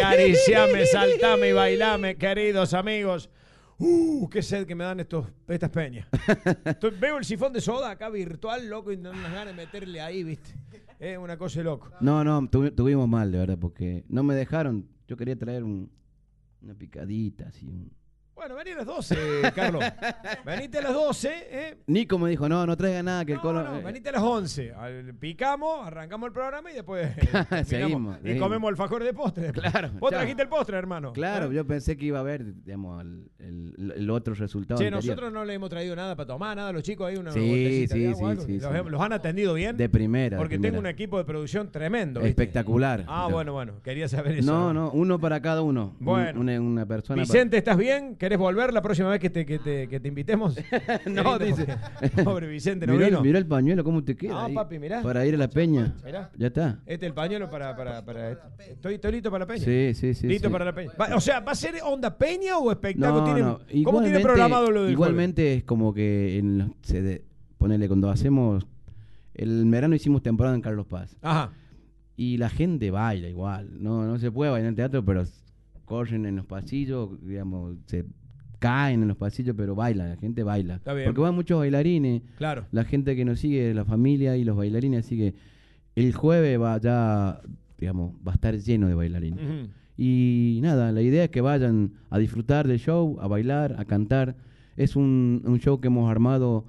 Acariciame, saltame y bailame, queridos amigos. Qué sed que me dan estas peñas. Veo el sifón de soda acá virtual, loco, y no unas ganas de meterle ahí, ¿viste? Es una cosa de loco. No, tuvimos mal, de verdad, porque no me dejaron. Yo quería traer una picadita, así. Bueno, vení a las 12, Carlos. Venite a las 12, Nico me dijo, no traiga nada, que el Colo... No, venite a las 11. Picamos, arrancamos el programa y después seguimos. Y comemos alfajor de postre. Claro. Vos trajiste el postre, hermano. Claro, yo pensé que iba a haber, digamos, el otro resultado. Che, anterior. nosotros no le hemos traído nada para tomar, nada. Los chicos ahí una Sí, botellita de agua, sí. Los han atendido bien. De primera. Porque de primera. tengo un equipo de producción tremendo. ¿Viste? Espectacular. Bueno. Quería saber eso. No, uno para cada uno. Bueno. Una persona. Vicente, ¿estás bien? ¿Querés volver la próxima vez que te invitemos? No, dice. Pobre Vicente, no vino. Mirá el pañuelo, ¿cómo te queda? No, papi, mirá. Para ir a la peña. Mirá. Ya está. Este es el pañuelo para estoy listo para la peña. Sí. Listo para la peña. O sea, ¿va a ser onda peña o espectáculo? No. ¿Cómo tiene programado lo del Igualmente jueves? Es como que ponele, cuando hacemos el verano hicimos temporada en Carlos Paz. Ajá. Y la gente baila igual. No se puede bailar en teatro, pero corren en los pasillos, digamos, se caen en los pasillos, pero bailan, la gente baila. Está bien. Porque van muchos bailarines. Claro. La gente que nos sigue, la familia y los bailarines, así que el jueves va a estar lleno de bailarines. Uh-huh. Y nada, la idea es que vayan a disfrutar del show, a bailar, a cantar. Es un show que hemos armado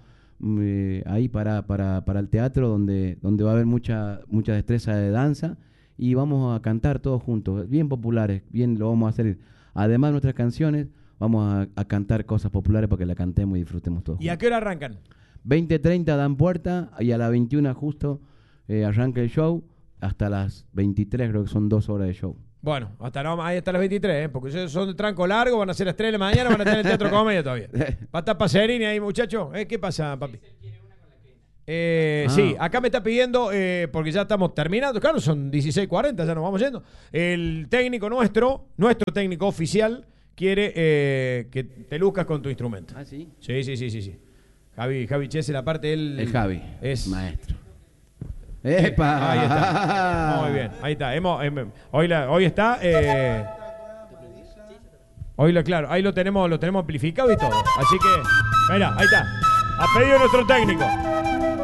ahí para el teatro, donde va a haber mucha destreza de danza, y vamos a cantar todos juntos, bien populares, bien lo vamos a hacer. Además de nuestras canciones, vamos a cantar cosas populares para que la cantemos y disfrutemos todos. ¿Y a qué hora arrancan? 20:30 dan puerta y a las 21 justo arranca el show, hasta las 23, creo que son 2 horas de show. Bueno, ahí hasta las 23, porque ustedes son de tranco largo, van a ser las 3 de la mañana, van a estar en el Teatro Comedia todavía. ¿Va a estar Pacerini ahí, muchachos? ¿Qué pasa, papi? Sí, acá me está pidiendo, porque ya estamos terminando, claro, son 16:40, ya nos vamos yendo. El técnico nuestro técnico oficial, quiere que te luzcas con tu instrumento. ¿Ah, sí? Sí. Javi Chesel, aparte él... El Javi, es maestro. ¡Epa! Ahí está. Muy bien, ahí está. Hoy está... claro, ahí lo tenemos amplificado y todo. Así que, mira, ahí está. A pedido de nuestro técnico.